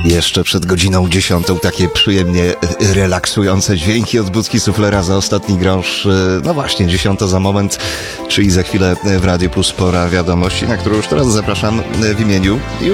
Jeszcze przed godziną 10 takie przyjemnie relaksujące dźwięki od budki suflera za ostatni grosz. No właśnie, 10 za moment, czyli za chwilę w Radiu Plus pora wiadomości, na którą już teraz zapraszam w imieniu już